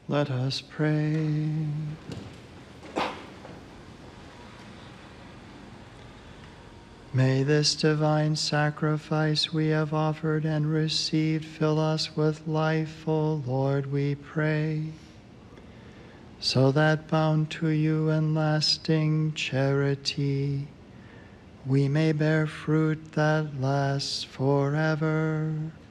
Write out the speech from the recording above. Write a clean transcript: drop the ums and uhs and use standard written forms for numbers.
Let us pray. May this divine sacrifice we have offered and received fill us with life, O Lord, we pray, so that bound to you in lasting charity, we may bear fruit that lasts forever.